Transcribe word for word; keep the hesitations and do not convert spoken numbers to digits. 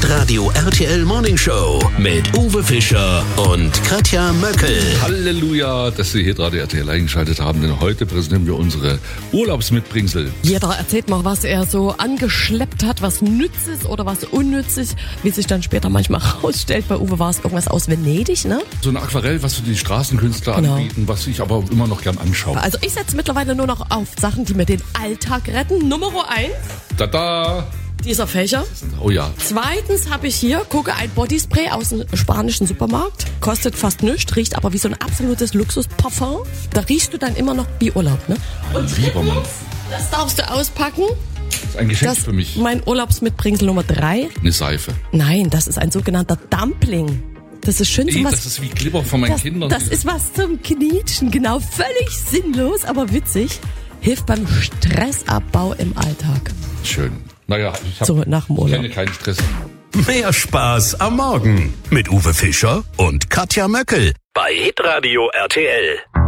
Hitradio R T L Morning Show mit Uwe Fischer und Katja Möckel. Halleluja, dass Sie Hitradio R T L eingeschaltet haben, denn heute präsentieren wir unsere Urlaubsmitbringsel. Jeder erzählt mal, was er so angeschleppt hat, was Nützes oder was Unnützes, wie sich dann später manchmal rausstellt. Bei Uwe war es irgendwas aus Venedig, ne? So ein Aquarell, was für die Straßenkünstler Genau. anbieten, was ich aber immer noch gern anschaue. Also ich setze mittlerweile nur noch auf Sachen, die mir den Alltag retten. Nummer eins, Tada! dieser Fächer. Oh ja. Zweitens habe ich hier, gucke, ein Bodyspray aus dem spanischen Supermarkt. Kostet fast nichts, riecht aber wie so ein absolutes Luxusparfum. Da riechst du dann immer noch wie Urlaub, ne? Und Lieber Mann. das darfst du auspacken. Das ist ein Geschenk Das für mich. mein Urlaubsmitbringsel Nummer drei. Eine Seife. Nein, das ist ein sogenannter Dumpling. Das ist schön Ey, zum was. das ist wie Glibber von meinen das, Kindern. das ist was zum Knietschen, genau. Völlig sinnlos, aber witzig. Hilft beim Stressabbau im Alltag. Schön. Naja, ich, hab, So, nach dem ich Urlaub. kenne keinen Stress. Mehr Spaß am Morgen mit Uwe Fischer und Katja Möckel bei Hitradio R T L.